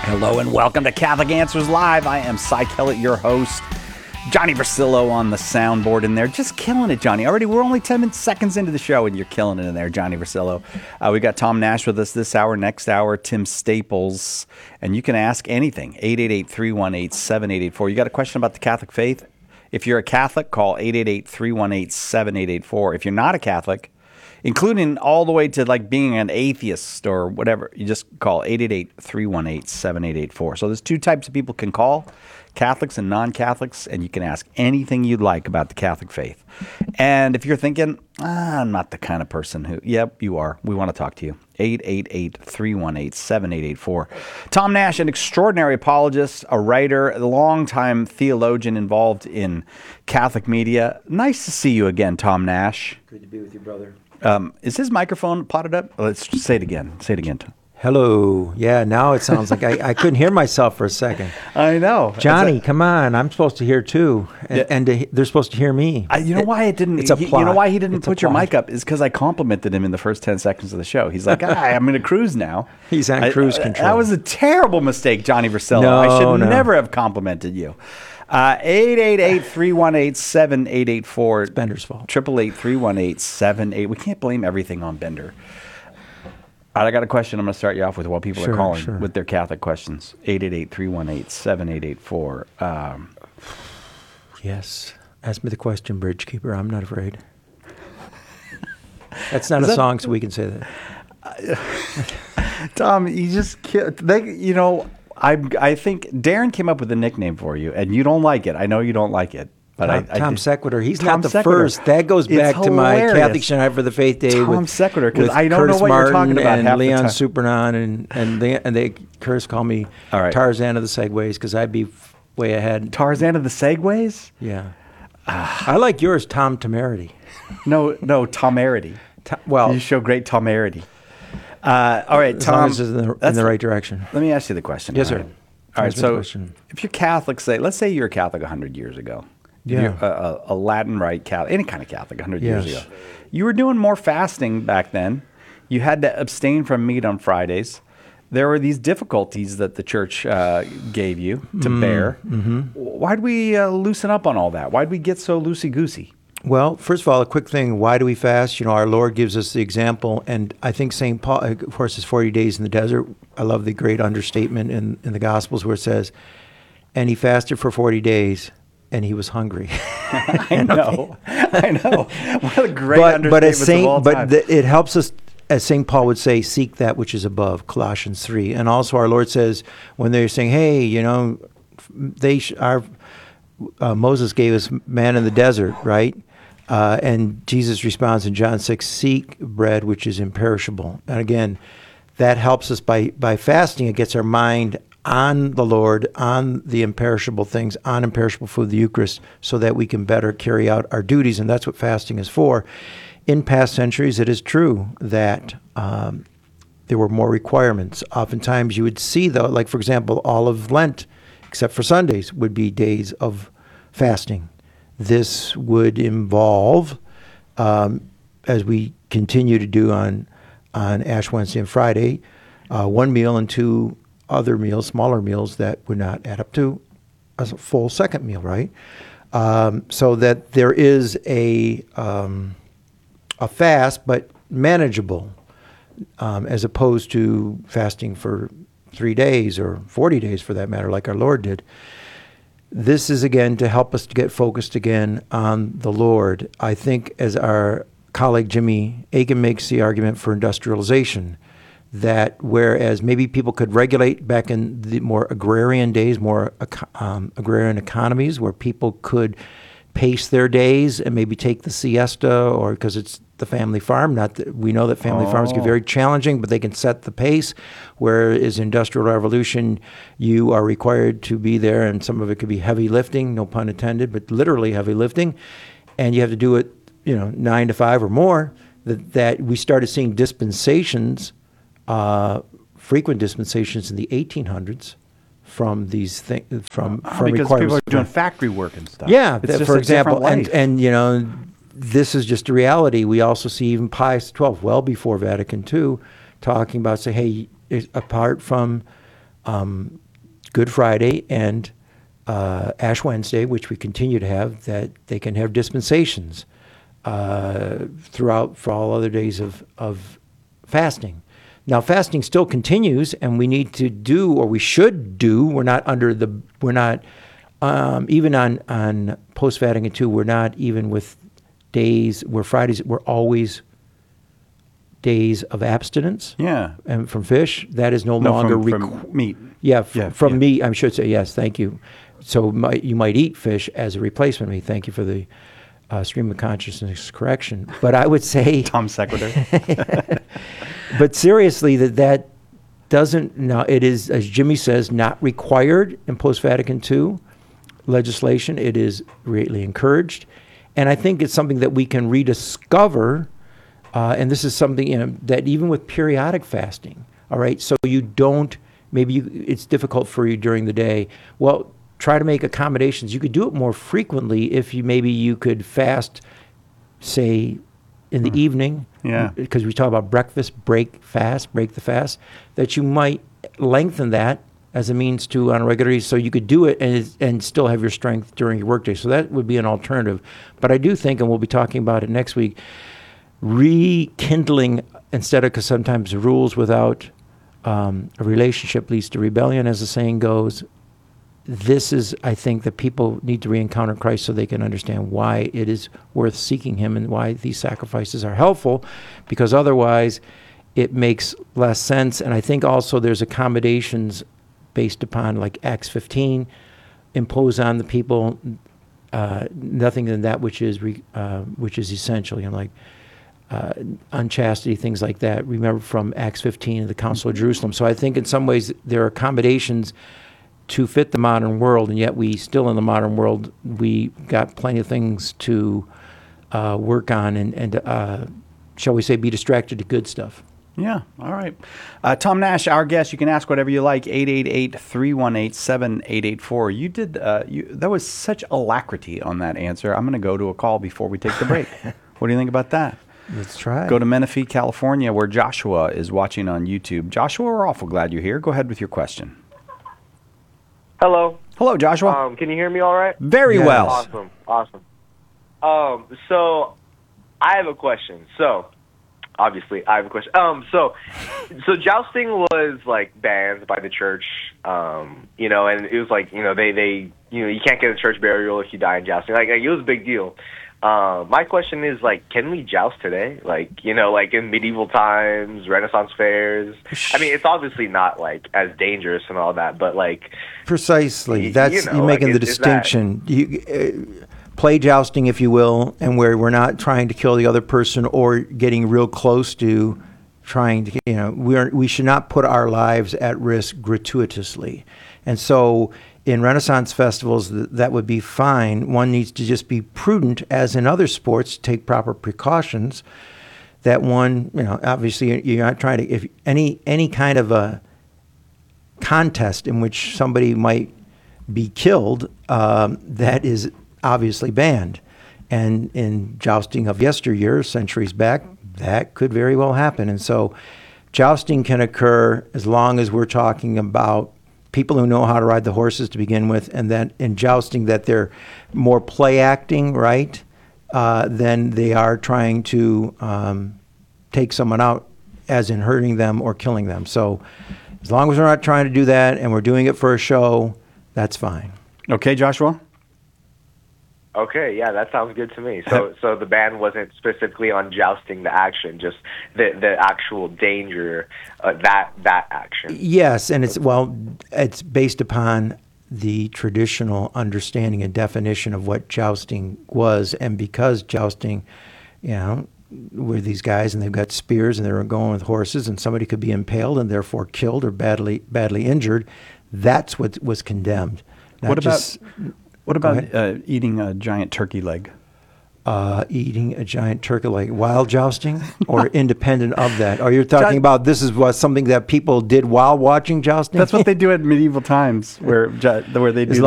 Hello and welcome to Catholic Answers Live. I am Cy Kellett, your host. Johnny Versillo on the soundboard in there. Just killing it, Johnny. Already, we're only 10 seconds into the show, and you're killing it in there, Johnny Versillo. We got Tom Nash with us this hour. Next hour, Tim Staples. And you can ask anything. 888-318-7884. You got a question about the Catholic faith? If you're a Catholic, call 888-318-7884. If you're not a Catholic, including all the way to like being an atheist or whatever, you just call 888-318-7884. So there's two types of people can call, Catholics and non-Catholics, and you can ask anything you'd like about the Catholic faith. And if you're thinking, I'm not the kind of person who, yep, you are. We want to talk to you. 888-318-7884. Tom Nash, an extraordinary apologist, a writer, a longtime theologian involved in Catholic media. Nice to see you again, Tom Nash. Good to be with you, brother. Is his microphone potted up? Let's just say it again. Say it again. Hello. Yeah, now it sounds like I couldn't hear myself for a second. I know. Johnny, come on. I'm supposed to hear too. And they're supposed to hear me. You know why it didn't? It's a plot. You know why he didn't It's put your mic up is because I complimented him in the first 10 seconds of the show. He's like, I'm going to cruise now. He's on cruise control. That was a terrible mistake, Johnny Versillo. No, I should never have complimented you. 888-318-7884. It's Bender's fault. 888-318-78. We can't blame everything on Bender. All right, I got a question I'm going to start you off with while people are calling with their Catholic questions. 888-318-7884. Yes. Ask me the question, Bridgekeeper. I'm not afraid. That's not a song, so we can say that. Tom, you just I think Darren came up with a nickname for you, and you don't like it. I know you don't like it. But Tom Sequitur. He's Tom not the Sequitur. First. That goes back to my Catholic United for the Faith Day Tom with Sequitur, because I don't Curtis know what Martin you're talking about and half Leon the time. Supernon, and Curtis call me Tarzan of the Segways because I'd be way ahead. Tarzan of the Segways? Yeah. I like yours, Tom Temerity. No, Tomerity. Well, you show great Tomerity. All right, Tom. As long as it's in the right direction. Let me ask you the question. Yes, sir. All right, so if you're Catholic, let's say you're a Catholic 100 years ago. Yeah. You're a Latin Rite Catholic, any kind of Catholic 100 years ago. You were doing more fasting back then. You had to abstain from meat on Fridays. There were these difficulties that the church gave you to bear. Mm-hmm. Why'd we loosen up on all that? Why'd we get so loosey-goosey? Well, first of all, a quick thing. Why do we fast? Our Lord gives us the example, and I think St. Paul, of course, is 40 days in the desert. I love the great understatement in the Gospels where it says, and he fasted for 40 days, and he was hungry. I know. What a great understatement of all time. But it helps us, as St. Paul would say, seek that which is above, Colossians 3. And also our Lord says, when they're saying, hey, Moses gave us man in the desert, right? And Jesus responds in John 6, seek bread which is imperishable. And again, that helps us by fasting. It gets our mind on the Lord, on the imperishable things, on imperishable food, the Eucharist, so that we can better carry out our duties. And that's what fasting is for. In past centuries, it is true that there were more requirements. Oftentimes you would see, though, like, for example, all of Lent, except for Sundays, would be days of fasting. This would involve, as we continue to do on Ash Wednesday and Friday, one meal and two other meals, smaller meals that would not add up to a full second meal, right? So that there is a fast, but manageable, as opposed to fasting for 3 days or 40 days for that matter, like our Lord did. This is, again, to help us to get focused again on the Lord. I think, as our colleague Jimmy Akin makes the argument for industrialization, that whereas maybe people could regulate back in the more agrarian days, more agrarian economies, where people could pace their days and maybe take the siesta, or because it's the family farm. We know that family farms can be very challenging, but they can set the pace. Whereas Industrial Revolution, you are required to be there, and some of it could be heavy lifting, no pun intended, but literally heavy lifting, and you have to do it, 9 to 5 or more. That we started seeing dispensations, frequent dispensations in the 1800s. From these things, from because people are doing factory work and stuff. Yeah, it's for example, and this is just a reality. We also see even Pius XII, well before Vatican II, talking about, hey, apart from Good Friday and Ash Wednesday, which we continue to have, that they can have dispensations throughout for all other days of fasting. Now, fasting still continues, and we need to do, or we should do. We're not even on post-Vatican II. We're not even with days where Fridays. We're always days of abstinence. Yeah. And from fish, that is no longer from meat. Yeah, from meat. I should say yes. Thank you. So you might eat fish as a replacement meat. Thank you for the stream of consciousness correction. But I would say, Tom Secretary. but seriously, that doesn't. Now it is, as Jimmy says, not required in post-Vatican II legislation. It is greatly encouraged, and I think it's something that we can rediscover. And this is something that even with periodic fasting, all right. So you don't. Maybe it's difficult for you during the day. Well, try to make accommodations. You could do it more frequently if you could fast, say, in the evening. Yeah. Because we talk about breakfast, break the fast, that you might lengthen that as a means to on a regular basis, so you could do it and still have your strength during your workday. So that would be an alternative. But I do think, and we'll be talking about it next week, rekindling instead of, because sometimes rules without a relationship leads to rebellion, as the saying goes. This is, I think, that people need to re-encounter Christ so they can understand why it is worth seeking him and why these sacrifices are helpful, because otherwise it makes less sense. And I think also there's accommodations based upon, like Acts 15, impose on the people nothing than that which is essential, like unchastity, things like that. Remember from Acts 15 and the Council of Jerusalem. So I think in some ways there are accommodations to fit the modern world, and yet we still in the modern world, we got plenty of things to work on and shall we say, be distracted to good stuff. Yeah, all right. Tom Nash, our guest, you can ask whatever you like, 888-318-7884. You did, that was such alacrity on that answer. I'm going to go to a call before we take the break. What do you think about that? Let's try. Go to Menifee, California, where Joshua is watching on YouTube. Joshua, we're awful glad you're here. Go ahead with your question. Hello. Hello, Joshua. Can you hear me all right? Very well. Awesome. So I have a question. So obviously I have a question. So jousting was like banned by the church, and it was like, they you can't get a church burial if you die in jousting. Like it was a big deal. My question is, like, can we joust today? Like, like in medieval times, Renaissance fairs. I mean, it's obviously not like as dangerous and all that, but like precisely, that's you're making the distinction. Play jousting, if you will, and where we're not trying to kill the other person or getting real close to trying to, we should not put our lives at risk gratuitously, and so. In Renaissance festivals, that would be fine. One needs to just be prudent, as in other sports, take proper precautions. That one, obviously you're not trying to, if any kind of a contest in which somebody might be killed, that is obviously banned. And in jousting of yesteryear, centuries back, that could very well happen. And so jousting can occur as long as we're talking about people who know how to ride the horses to begin with, and then in jousting that they're more play acting, right, than they are trying to take someone out, as in hurting them or killing them. So as long as we're not trying to do that and we're doing it for a show, that's fine. Okay, Joshua? Okay, yeah, that sounds good to me. So the ban wasn't specifically on jousting the action, just the actual danger, that action. Yes, and it's based upon the traditional understanding and definition of what jousting was, and because jousting, were these guys and they've got spears and they're going with horses, and somebody could be impaled and therefore killed or badly injured. That's what was condemned. What about eating a giant turkey leg? Eating a giant turkey leg while jousting, or independent of that? Or you're talking about this was something that people did while watching jousting? That's what they do at medieval times, where they do.